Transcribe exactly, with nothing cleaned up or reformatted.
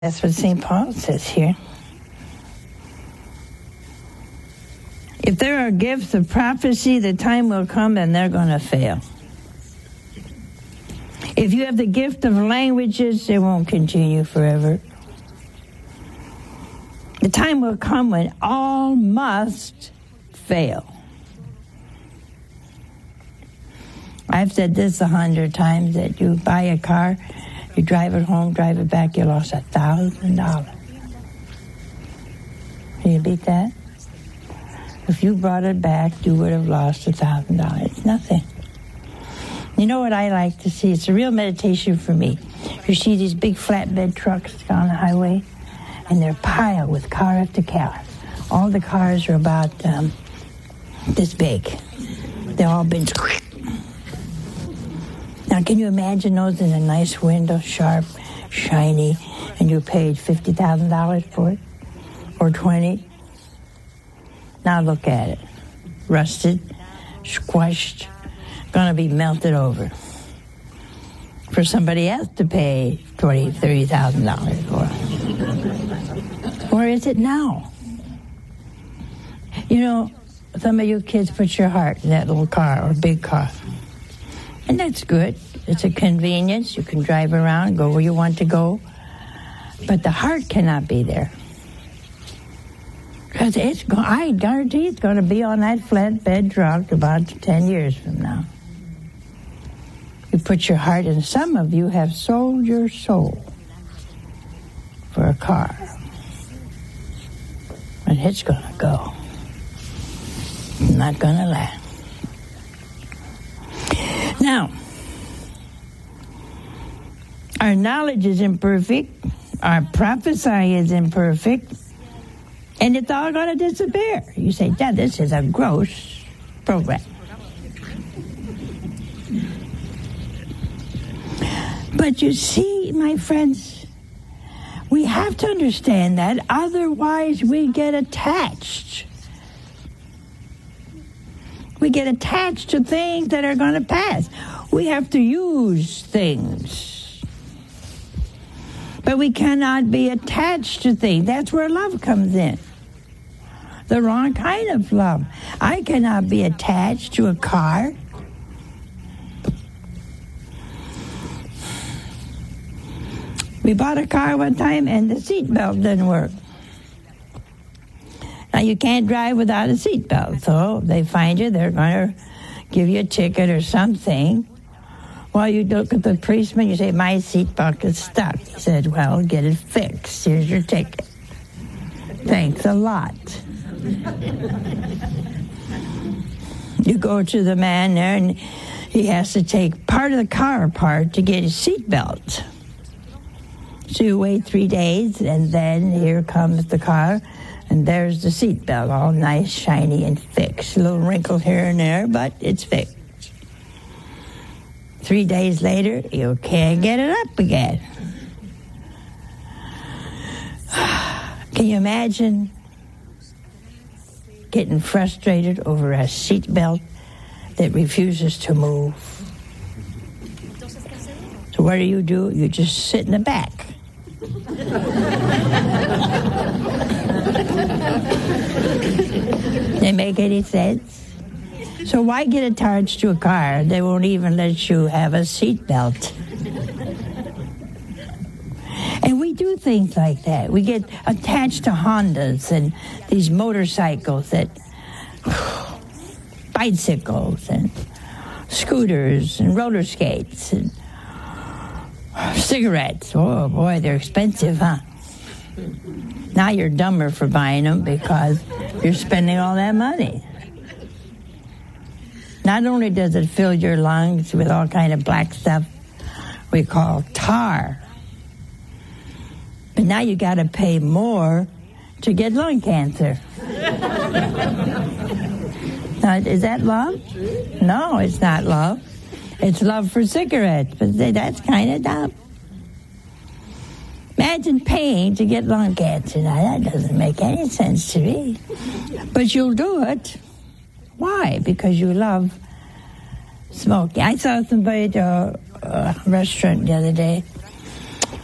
That's what Saint Paul says here. If there are gifts of prophecy, the time will come and they're going to fail. If you have the gift of languages, they won't continue forever. The time will come when all must fail. I've said this a hundred times, that you buy a car, you drive it home, drive it back, you lost a thousand dollars. Can you beat that? If you brought it back, you would have lost a thousand dollars. It's nothing. You know what I like to see? It's a real meditation for me. You see these big flatbed trucks on the highway, and they're piled with car after car. All the cars are about um, this big. They've all been... Now, can you imagine those in a nice window, sharp, shiny, and you paid fifty thousand dollars for it? Or twenty? Now look at it. Rusted, squashed, gonna be melted over. For somebody else to pay twenty thousand dollars, thirty thousand dollars for. Where is it now? You know, some of you kids put your heart in that little car or big car. And that's good. It's a convenience. You can drive around, go where you want to go. But the heart cannot be there. Because it's, I guarantee it's going to be on that flatbed truck about ten years from now. You put your heart in. Some of you have sold your soul for a car. And it's going to go. It's not going to last. Now, our knowledge is imperfect, our prophecy is imperfect, and it's all going to disappear. You say, Dad, this is a gross program. But you see, my friends, we have to understand that, otherwise we get attached. We get attached to things that are going to pass. We have to use things. But we cannot be attached to things. That's where love comes in. The wrong kind of love. I cannot be attached to a car. We bought a car one time and the seatbelt didn't work. Now, you can't drive without a seatbelt, so they find you, they're going to give you a ticket or something. While you look at the policeman, you say, my seatbelt is stuck. He said, well, get it fixed. Here's your ticket. Thanks a lot. You go to the man there, and he has to take part of the car apart to get his seatbelt. So you wait three days, and then here comes the car. And there's the seatbelt, all nice, shiny, and fixed. A little wrinkle here and there, but it's fixed. Three days later, you can't get it up again. Can you imagine getting frustrated over a seatbelt that refuses to move? So what do you do? You just sit in the back. They make any sense? So why get attached to a car? They won't even let you have a seatbelt. And we do things like that. We get attached to Hondas and these motorcycles that, bicycles and scooters and roller skates and cigarettes. Oh boy, they're expensive, huh? Now you're dumber for buying them because you're spending all that money. Not only does it fill your lungs with all kind of black stuff we call tar, but now you got to pay more to get lung cancer. Now, is that love? No, it's not love. It's love for cigarettes, but that's kind of dumb. Imagine paying to get lung cancer. Now, that doesn't make any sense to me. But you'll do it. Why? Because you love smoking. I saw somebody at a, a restaurant the other day,